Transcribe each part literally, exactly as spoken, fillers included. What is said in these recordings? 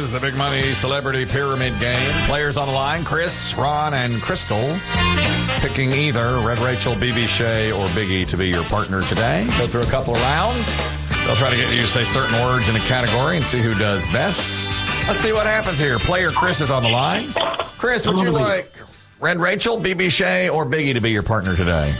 is the Big Money Celebrity Pyramid Game. Players on the line, Chris, Ron, and Crystal. Picking either Red Rachel, B B Shea, or Biggie to be your partner today. Go through a couple of rounds. They'll try to get you to say certain words in a category and see who does best. Let's see what happens here. Player Chris is on the line. Chris, would you like Red Rachel, B B Shea, or Biggie to be your partner today?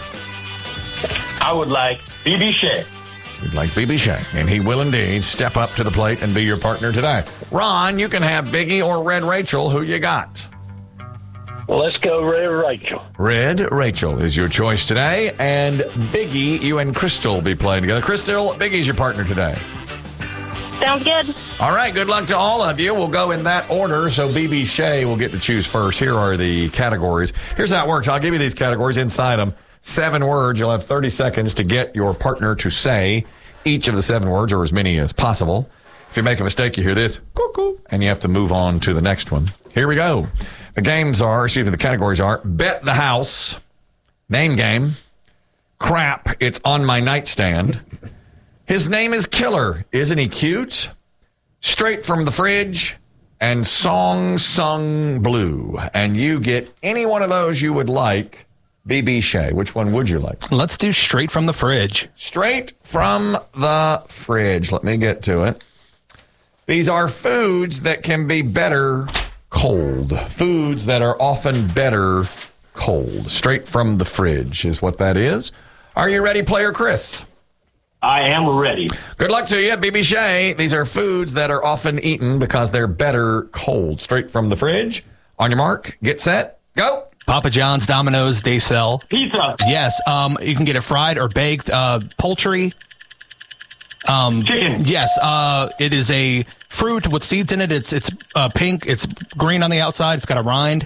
I would like B B Shea. You'd like B B Shea, and he will indeed step up to the plate and be your partner today. Ron, you can have Biggie or Red Rachel. Who you got? Well, let's go Red Rachel. Red Rachel is your choice today, and Biggie, you and Crystal will be playing together. Crystal, Biggie's your partner today. Sounds good. All right, good luck to all of you. We'll go in that order, so B B Shea will get to choose first. Here are the categories. Here's how it works. I'll give you these categories. Inside them, seven words. You'll have thirty seconds to get your partner to say each of the seven words, or as many as possible. If you make a mistake, you hear this, cuckoo, and you have to move on to the next one. Here we go. The games are, excuse me, the categories are Bet the House, Name Game, Crap, It's on My Nightstand, His Name is Killer, Isn't He Cute, Straight from the Fridge, and Song Sung Blue. And you get any one of those you would like. B B Shea, which one would you like? Let's do Straight from the Fridge. Straight from the fridge. Let me get to it. These are foods that can be better cold. Foods that are often better cold. Straight from the fridge is what that is. Are you ready, player Chris? I am ready. Good luck to you, B B Shea. These are foods that are often eaten because they're better cold. Straight from the fridge. On your mark, get set, go. Papa John's, Domino's, they sell. Pizza. Yes, um, you can get it fried or baked. Uh, poultry. Um, Chicken. Yes, uh, it is a fruit with seeds in it. It's it's uh, pink. It's green on the outside. It's got a rind.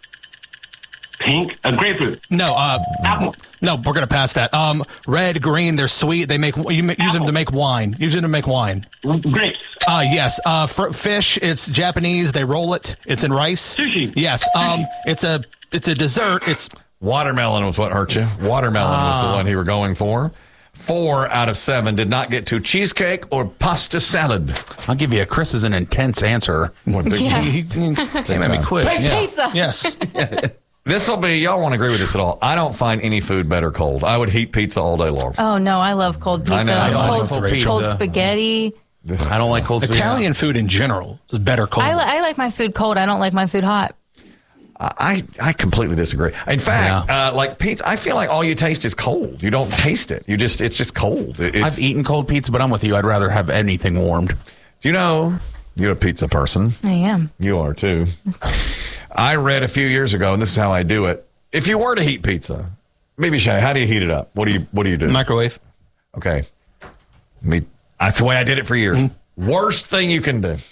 Pink. A grapefruit. No, uh, Apple. no, we're gonna pass that. Um, red, green. They're sweet. They make you ma- use them to make wine. Use them to make wine. Grapes. Uh, yes. Uh, fr- fish. It's Japanese. They roll it. It's in rice. Sushi. Yes. Um, it's a it's a dessert. It's Watermelon was what hurt you. Watermelon was the one you were going for. Four out of seven did not get to cheesecake or pasta salad. I'll give you a Chris is an intense answer. What big Yeah. he, he, Can't let me quit. Baked Yeah. pizza. yes. This will be, y'all won't agree with this at all. I don't find any food better cold. I would heat pizza all day long. Oh, no, I love cold pizza. I know. I don't cold, like cold pizza. cold spaghetti. I don't like cold spaghetti. Italian food in general is better cold. I, li- I like my food cold. I don't like my food hot. I, I completely disagree. In fact, Yeah. uh, like pizza, I feel like all you taste is cold. You don't taste it. You just, it's just cold. It- It's, I've eaten cold pizza, but I'm with you. I'd rather have anything warmed. You know, you're a pizza person. I am. You are too. I read a few years ago, and this is how I do it. If you were to heat pizza, maybe Shay, how do you heat it up? What do you What do you do? Microwave. Okay, me. That's the way I did it for years. Mm-hmm. Worst thing you can do.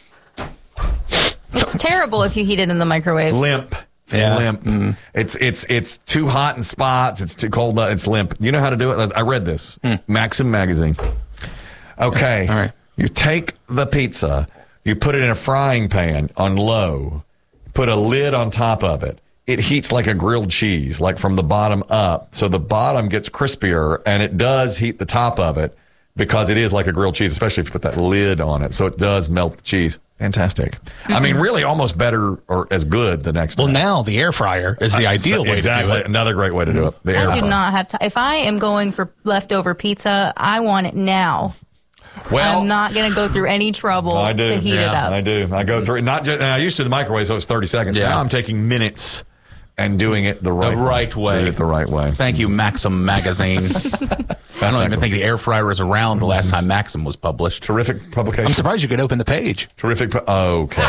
It's terrible if you heat it in the microwave. Limp. It's Yeah. limp. Mm. It's it's it's too hot in spots. It's too cold. It's limp. You know how to do it? I read this. Maxim magazine. Okay. All right. You take the pizza. You put it in a frying pan on low. Put a lid on top of it. It heats like a grilled cheese, like from the bottom up. So the bottom gets crispier, and it does heat the top of it because it is like a grilled cheese, especially if you put that lid on it. So it does melt the cheese. Fantastic. I mean, really almost better or as good the next Well, time. now the air fryer is the ideal way exactly. to do it. Another great way to do it. The air I do fryer. not have time. If I am going for leftover pizza, I want it now. Well, I'm not going to go through any trouble I do. to heat it Yeah, up. I do. I go through it. Not just, and I used to the microwave, so it was thirty seconds. Yeah. Now I'm taking minutes and doing it the right The right way. Doing it the right way. Thank you, Maxim magazine. I don't even think the air fryer is around the last time Maxim was published. Terrific publication. I'm surprised you could open the page. Terrific. pu- Okay.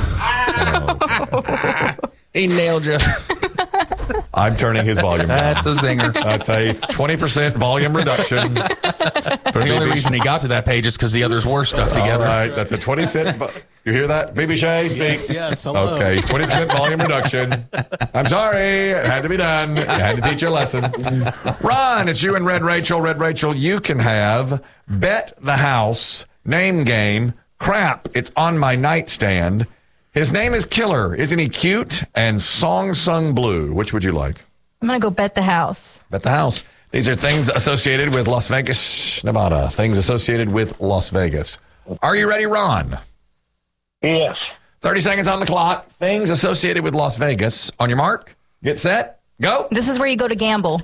He nailed you. I'm turning his volume down. That's a zinger. That's a twenty percent volume reduction. The only reason he got to that page is because the others were stuck together. All right, that's a twenty cent. bu- You hear that? B B Shea, speak. Yes, yes, hello. Okay, he's twenty percent volume reduction. I'm sorry. It had to be done. I had to teach you a lesson. Ron, it's you and Red Rachel. Red Rachel, you can have Bet the House, Name Game, Crap, It's on My Nightstand. His name is Killer. Isn't he cute? And Song Sung Blue. Which would you like? I'm going to go bet the house. Bet the House. These are things associated with Las Vegas, Nevada. Things associated with Las Vegas. Are you ready, Ron? Yes. thirty seconds on the clock. Things associated with Las Vegas. On your mark, get set, go. This is where you go to gamble.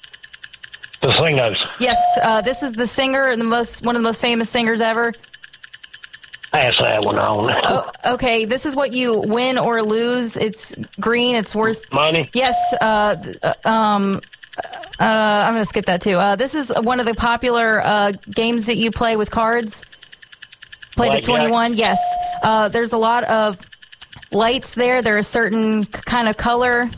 The Slingos. Yes, uh, this is the singer and the most one of the most famous singers ever. Pass that one on. Oh, okay, this is what you win or lose. It's green. It's worth Money. Yes. Uh, uh, um, uh, I'm going to skip that too. Uh, this is one of the popular uh, games that you play with cards. Played at Blackjack? twenty-one. Yes. Uh, there's a lot of lights there. They're a certain kind of color.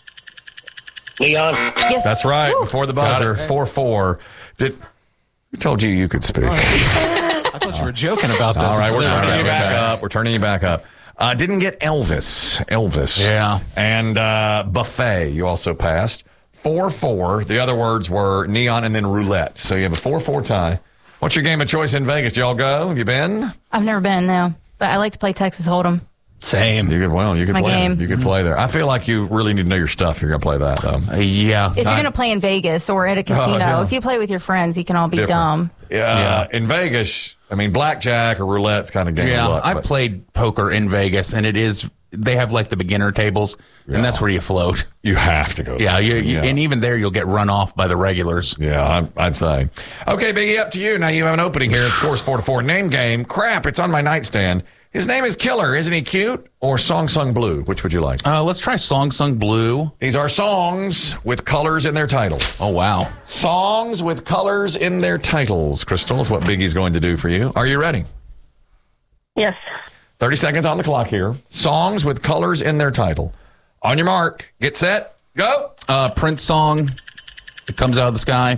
Neon. Yes. That's right. Woo. Before the buzzer, four four. Did who told you you could speak? I thought you were joking about this. All right, we're Yeah, turning you okay. back up. We're turning you back up. Uh, didn't get Elvis. Elvis. Yeah. And uh, buffet. You also passed. four four. The other words were neon and then roulette. So you have a four four tie. What's your game of choice in Vegas? Do y'all go? Have you been? I've never been, no. But I like to play Texas Hold'em. Same. You could, well, you could my play. game. You could play there. I feel like you really need to know your stuff. If you're going to play that, though. Uh, yeah. If you're going to play in Vegas or at a casino, yeah. if you play with your friends, you can all be Different. dumb. Yeah. Yeah. In Vegas, I mean, blackjack or roulette's kind of game Yeah, of luck. I but- played poker in Vegas, and it is they have like the beginner tables, Yeah. and that's where you float. You have to go. Yeah, there. you, you, and even there you'll get run off by the regulars. Yeah, I- I'd say. Okay, Biggie, up to you. Now you have an opening here. It scores four to four. Name game. Crap, it's on my nightstand. His name is Killer. Isn't he cute? Or Song Sung Blue? Which would you like? Uh, let's try Song Sung Blue. These are songs with colors in their titles. Oh wow! Songs with colors in their titles. Crystal is what Biggie's going to do for you. Are you ready? Yes. thirty seconds on the clock here. Songs with colors in their title. On your mark. Get set. Go. Uh, Prince song. It comes out of the sky.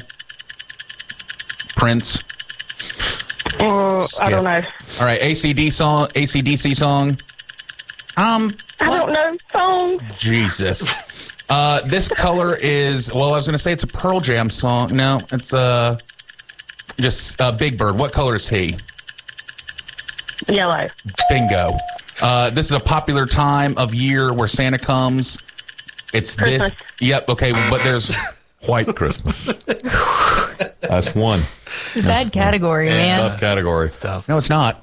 Prince. Mm, I don't know. All right, A C D song. A C D C song. Um, I don't know songs. Jesus. Uh, this color is well. I was going to say it's a Pearl Jam song. No, it's uh, just uh, Big Bird. What color is he? Yellow. Bingo. Uh, this is a popular time of year where Santa comes. It's Christmas. this. Yep. Okay, but there's White Christmas. That's one. Bad category, man. Tough category. no, it's not.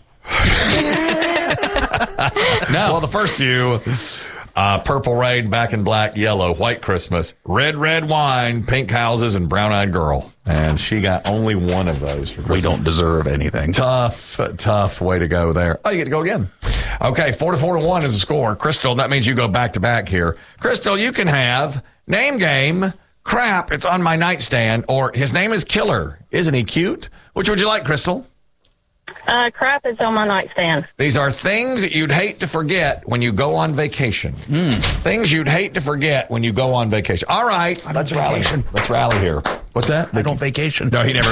No. Well, the first few, uh, Purple Rain, Back in Black, Yellow, White Christmas, Red, Red Wine, Pink Houses, and Brown Eyed Girl. And she got only one of those for Christmas. We don't deserve anything. Tough, tough way to go there. Oh, you get to go again. Okay, four to four to one is the score. Crystal, that means you go back to back here. Crystal, you can have name game, crap, it's on my nightstand, or his name is Killer. Isn't he cute? Which would you like, Crystal? Uh, crap is on my nightstand. These are things that you'd hate to forget when you go on vacation. Things you'd hate to forget when you go on vacation. All right, let's rally. vacation. Let's rally here. What's that? I don't vacation. No, he never.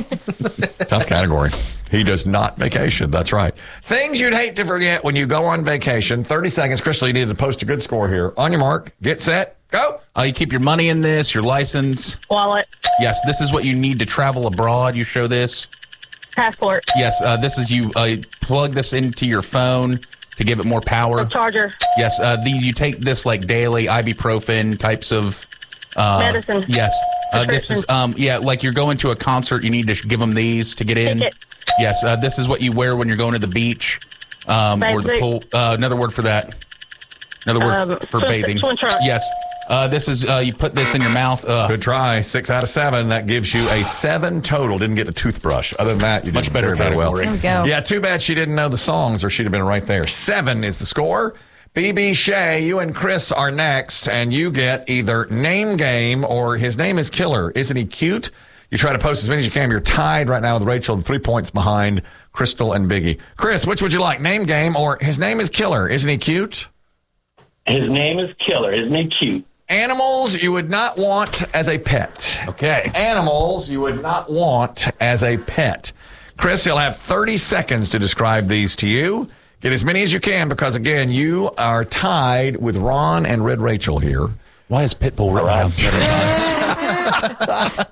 That's tough category. He does not vacation. That's right. Things you'd hate to forget when you go on vacation. thirty seconds. Crystal, you need to post a good score here. On your mark, get set, go. Uh, you keep your money in this, your license. Wallet. Yes, this is what you need to travel abroad. You show this. Passport. Yes, uh, this is you uh, plug this into your phone to give it more power. Charger. Yes, uh, the, you take this like daily ibuprofen types of uh, Medicine. Yes, uh, this is um, yeah, like you're going to a concert. You need to give them these to get in. Ticket. Yes, uh, this is what you wear when you're going to the beach um, or the Bathing. pool. Uh, another word for that. Another word Um, for swim- bathing. swim trunks. Yes, uh, this is uh, you put this in your mouth. Uh, Good try. Six out of seven. That gives you a seven total. Didn't get a toothbrush. Other than that, you did Much better very, very well. category. There we go. Yeah, too bad she didn't know the songs, or she'd have been right there. Seven is the score. B B Shea, you and Chris are next, and you get either name game or his name is Killer. Isn't he cute? You try to post as many as you can. You're tied right now with Rachel, three points behind Crystal and Biggie. Chris, which would you like? Name game or his name is Killer? Isn't he cute? His name is Killer. Isn't he cute? Animals you would not want as a pet. Okay. Animals you would not want as a pet. Chris, you'll have thirty seconds to describe these to you. Get as many as you can because, again, you are tied with Ron and Red Rachel here. Why is Pitbull written down seven times?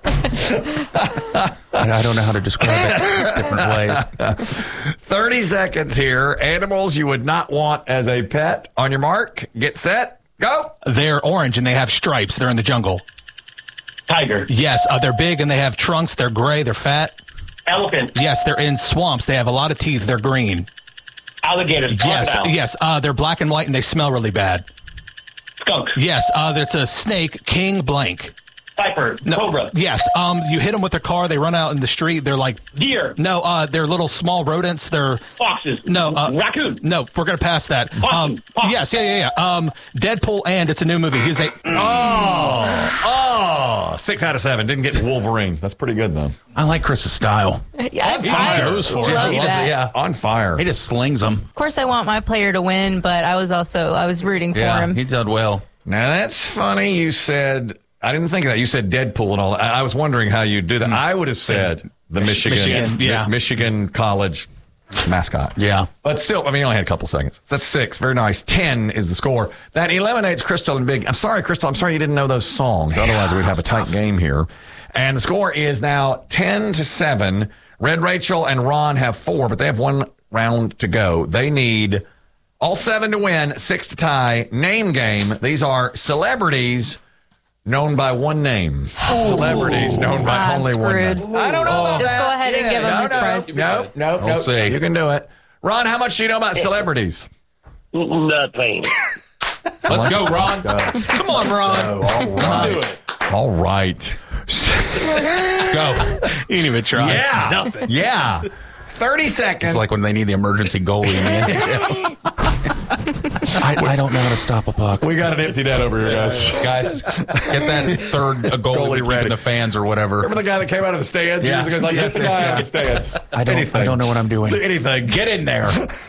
I don't know how to describe it different ways. thirty seconds here. Animals you would not want as a pet. On your mark, get set, go. They're orange and they have stripes. They're in the jungle. Tiger. Yes, uh, they're big and they have trunks. They're gray. They're fat. Elephant. Yes, they're in swamps. They have a lot of teeth. They're green. Alligators. Yes, Crocodile. yes. Uh, they're black and white and they smell really bad. Skunk. Yes, uh, there's a snake, king blank. Viper. No, Cobra. Yes, um, you hit them with their car. They run out in the street. They're like Deer. no, uh, they're little small rodents. They're Foxes. no uh, Raccoon. No, we're gonna pass that. Possum. Um, Possum. yes, yeah, yeah, yeah. Um, Deadpool, and it's a new movie. He's a Oh, oh, six out of seven. Didn't get Wolverine. That's pretty good though. I like Chris's style. Yeah, On I, fire. I Goes for it. love He loves that. it, yeah. On fire. He just slings them. Of course, I want my player to win, but I was also I was rooting for Yeah, him. he did well. Now that's funny. You said I didn't think of that. You said Deadpool and all. I, I was wondering how you'd do that. I would have said the Michigan, Michigan, yeah. Mi- Michigan College mascot. Yeah. But still, I mean, you only had a couple seconds. So that's six. Very nice. Ten is the score. That eliminates Crystal and Big. I'm sorry, Crystal. I'm sorry you didn't know those songs. Otherwise, we'd have a tight game here. And the score is now ten to seven. Red Rachel and Ron have four, but they have one round to go. They need all seven to win, six to tie. Name game. These are celebrities known by one name. Celebrities known by I'm only one screwed. name. I don't know about Just that. go ahead and give him no, his no, prize. No, no, no. We'll see. You can do it. Ron, how much do you know about celebrities? Nothing. Let's go, Ron. come on, Ron. All right. All right. Let's go. You didn't even try. Yeah. Nothing. Yeah. thirty seconds. It's like when they need the emergency goalie, man. I, I don't know how to stop a puck. We got an empty net over here, guys. Guys, get that third uh, goalie, Goalie ready. ready. In the fans or whatever. Remember the guy that came out of the stands Yeah. years ago? He's like, that's the guy out of the stands. I don't. Anything. I don't know what I'm doing. Do anything. Get in there.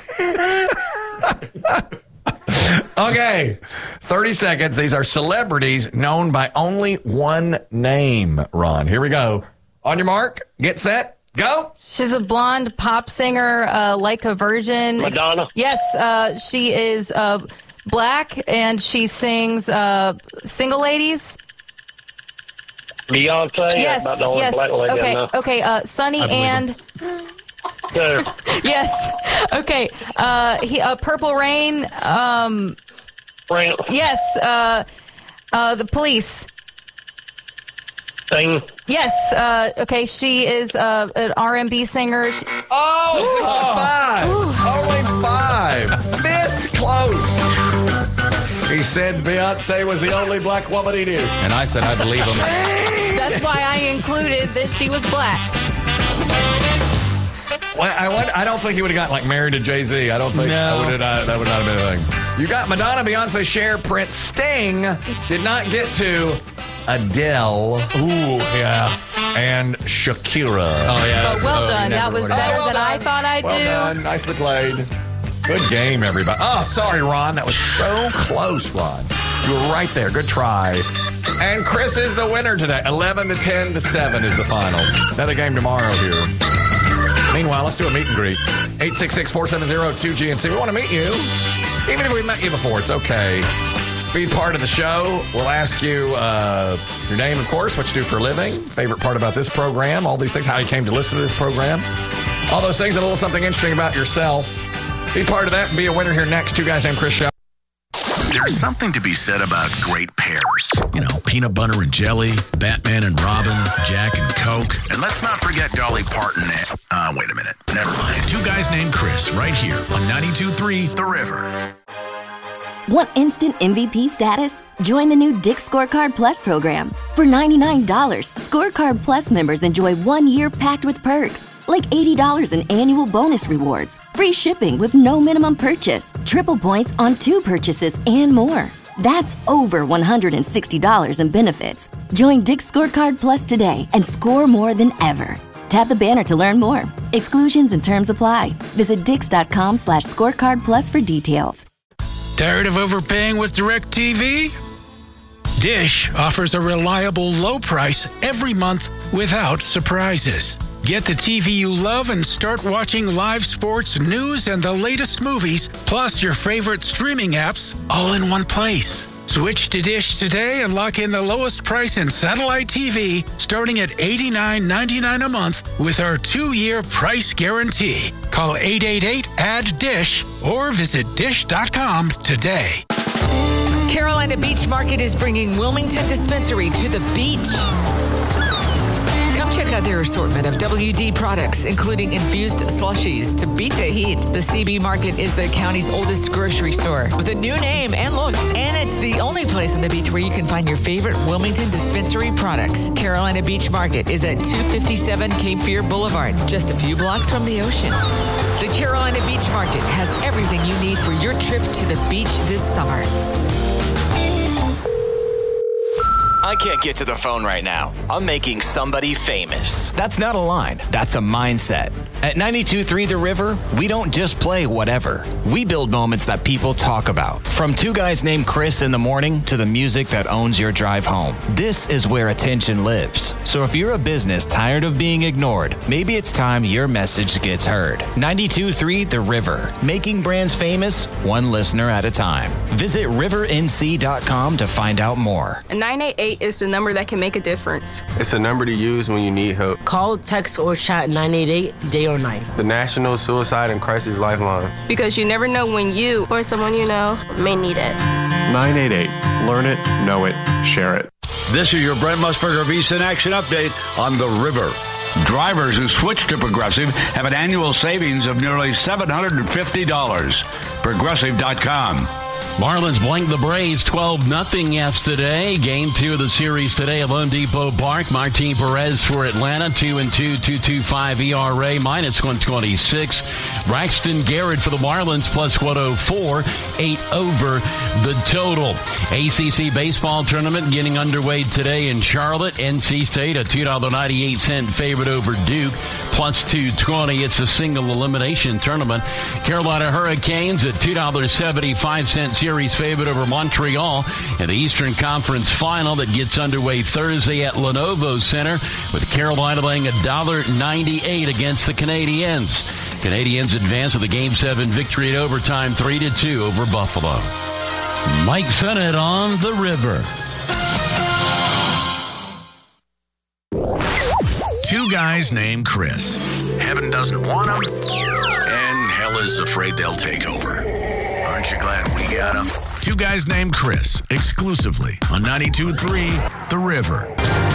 Okay. thirty seconds. These are celebrities known by only one name, Ron. Here we go. On your mark, get set, go. She's a blonde pop singer, uh, like a virgin. Madonna. Yes, uh, she is uh, black and she sings uh, "Single Ladies." Beyonce. Yes, About the only yes. black lady I Okay, know. okay. Uh, Sunny and Uh, yes. Okay. Uh, he, uh, Purple Rain. Um, France. yes. Uh, uh, the Police. Thing. Yes. Uh, okay. She is uh, an R and B singer. She, Oh, six to five. Only five. This close. He said Beyonce was the only black woman he knew. And I said I believe him. that's why I included that she was black. Well, I, went, I don't think he would have gotten like married to Jay-Z. I don't think No. that, would have, that would not have been a thing. You got Madonna, Beyonce, Cher, Prince, Sting. Did not get to Adele. Ooh, yeah. And Shakira. Oh yeah. But well oh, done. you That never was would've- better well than I done. thought I'd Well do. done. Nicely played. Good game, everybody. Oh, sorry, Ron. That was so close, Ron. You were right there. Good try. And Chris is the winner today. eleven to ten to seven is the final. Another game tomorrow here. Meanwhile, let's do a meet and greet. eight six six, four seven zero, two G N C. We want to meet you. Even if we met you before, it's okay. Be part of the show. We'll ask you uh, your name, of course, what you do for a living, favorite part about this program, all these things, how you came to listen to this program, all those things, and a little something interesting about yourself. Be part of that and be a winner here next. Two guys named Chris Show. There's something to be said about great pairs. You know, peanut butter and jelly, Batman and Robin, Jack and Coke. And let's not forget Dolly Parton and... Uh, wait a minute. Never mind. Two guys named Chris right here on ninety-two point three The River. Want instant M V P status? Join the new Dick's Scorecard Plus program. For ninety-nine dollars, Scorecard Plus members enjoy one year packed with perks, like eighty dollars in annual bonus rewards, free shipping with no minimum purchase, triple points on two purchases, and more. That's over one hundred sixty dollars in benefits. Join Dick's Scorecard Plus today and score more than ever. Tap the banner to learn more. Exclusions and terms apply. Visit dix.com slash scorecard plus for details. Tired of overpaying with DirecTV? Dish offers a reliable low price every month without surprises. Get the T V you love and start watching live sports, news, and the latest movies, plus your favorite streaming apps, all in one place. Switch to Dish today and lock in the lowest price in satellite T V, starting at eighty-nine ninety-nine a month with our two-year price guarantee. Call eight eight eight, A D D D I S H or visit dish dot com today. Carolina Beach Market is bringing Wilmington Dispensary to the beach. Come check out their assortment of W D products, including infused slushies to beat the heat. The C B Market is the county's oldest grocery store with a new name and look. And it's the only place on the beach where you can find your favorite Wilmington dispensary products. Carolina Beach Market is at two fifty-seven Cape Fear Boulevard, just a few blocks from the ocean. The Carolina Beach Market has everything you need for your trip to the beach this summer. I can't get to the phone right now. I'm making somebody famous. That's not a line. That's a mindset. At ninety-two point three The River, we don't just play whatever. We build moments that people talk about. From two guys named Chris in the morning to the music that owns your drive home. This is where attention lives. So if you're a business tired of being ignored, maybe it's time your message gets heard. ninety-two point three The River. Making brands famous, one listener at a time. Visit river n c dot com to find out more. nine eight eight is the number that can make a difference. It's a number to use when you need help. Call, text, or chat nine eight eight day or night. The National Suicide and Crisis Lifeline. Because you never know when you or someone you know may need it. nine eight eight. Learn it, know it, share it. This is your Brent Musburger Visa in Action update on The River. Drivers who switch to Progressive have an annual savings of nearly seven hundred fifty dollars. Progressive dot com. Marlins blanked the Braves twelve nothing yesterday. Game two of the series today at Lone Depot Park. Martin Perez for Atlanta, two and two, two point two five E R A, minus one twenty-six. Braxton Garrett for the Marlins, plus one oh four, eight over the total. A C C baseball tournament getting underway today in Charlotte. N C State, a two ninety-eight favorite over Duke, plus two twenty. It's a single elimination tournament. Carolina Hurricanes, a two seventy-five series favorite over Montreal in the Eastern Conference Final that gets underway Thursday at Lenovo Center, with Carolina laying one ninety-eight against the Canadiens. Canadiens advance with a Game seven victory at overtime, three to two over Buffalo. Mike Sennett on The River. Two guys named Chris. Heaven doesn't want them, and hell is afraid they'll take over. Aren't you glad we got them? Two guys named Chris, exclusively on ninety-two point three The River.